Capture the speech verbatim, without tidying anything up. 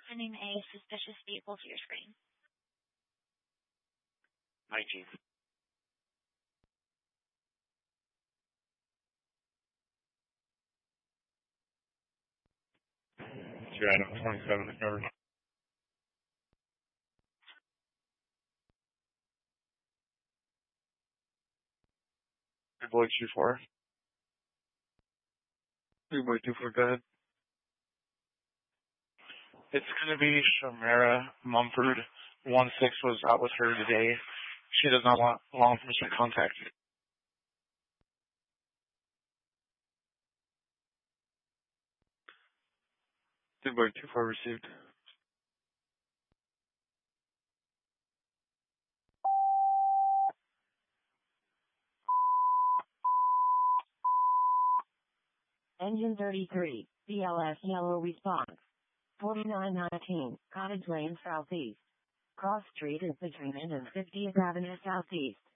sending a suspicious vehicle to your screen. nineteen. Yeah, twenty-seven, covered. Good boy, two four. Good boy, two four, go ahead. It's going to be Shamara Mumford. one six was out with her today. She does not want law enforcement contact. Good boy, two four received. Engine thirty-three, B L S yellow response. forty-nine nineteen, Cottage Lane Southeast. Cross Street is between End and fiftieth Avenue Southeast.